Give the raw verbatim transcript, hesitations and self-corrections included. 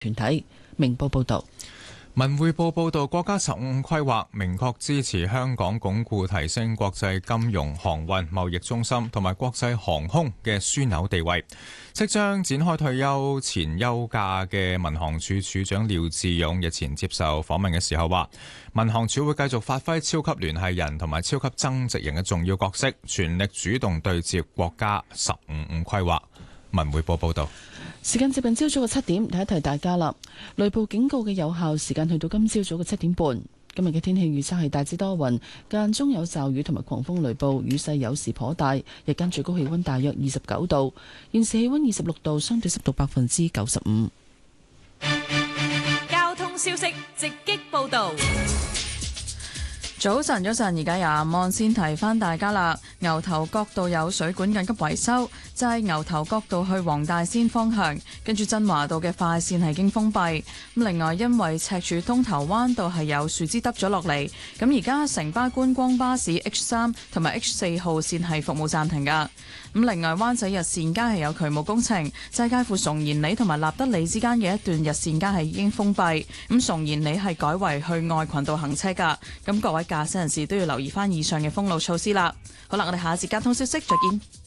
團體。明報報道。 文匯報報道，國家十五規劃明確支持香港鞏固提升國際金融、航運、貿易中心同埋國際航空嘅樞紐地位。即將展開退休前休假嘅民航處處長廖志勇日前接受訪問嘅時候話，民航處會繼續發揮超級聯繫人同埋超級增值人嘅重要角色，全力主動對接國家十五五規劃。文匯報報道。 時間接近朝早嘅七點，提一提大家啦。雷暴警告嘅有效時間去到今朝早嘅七點半。今日嘅天氣預測係大致多雲，間中有驟雨同埋狂風雷暴，雨勢有時頗大。日間最高氣溫大約二十九度，現時氣溫二十六度，相對濕度百分之九十五。 交通消息直擊報道。 早晨，早晨，而家有望先提翻大家啦。牛頭角道有水管緊急維修，就係牛頭角道去黃大仙方向，跟住真華道嘅快線係已經封閉。咁另外，因為赤柱東頭灣道係有樹枝耷咗落嚟，咁而家城巴觀光巴士 H 三同埋 H 四號線係服務暫停噶。咁另外，灣仔日線街係有渠務工程，就係介乎崇賢里同埋立德里之間嘅一段日線街係已經封閉。咁崇賢里係改為去愛群道行車噶。咁各位駕駛人士都要留意翻以上嘅封路措施啦。好啦，我哋下一節交通消息再見。